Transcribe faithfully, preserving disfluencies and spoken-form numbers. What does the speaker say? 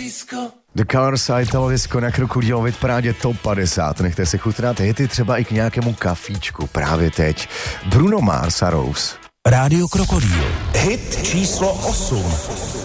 The Cars a Italo Disco na Krokodýlu v Hitparádě Top padesát. Nechte si chutnat hity třeba i k nějakému kafíčku právě teď. Bruno Mars a Rose. Rádio Krokodýl. Hit číslo osm.